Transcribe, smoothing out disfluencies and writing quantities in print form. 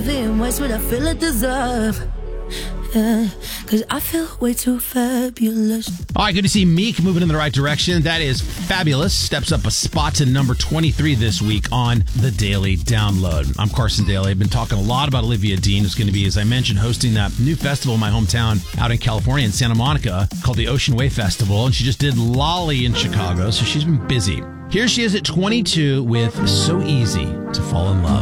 Then what's what I feel I deserve? Yeah, cause I feel way too fabulous. All right, good to see Meek moving in the right direction. That is fabulous. Steps up a spot to number 23 this week on the Daily Download. I'm Carson Daly. I've been talking a lot about Olivia Dean, who's going to be, as I mentioned, hosting that new festival in my hometown out in California in Santa Monica called the Ocean Way Festival. And she just did Lolly in Chicago, so she's been busy. Here she is at 22 with So Easy to Fall in Love.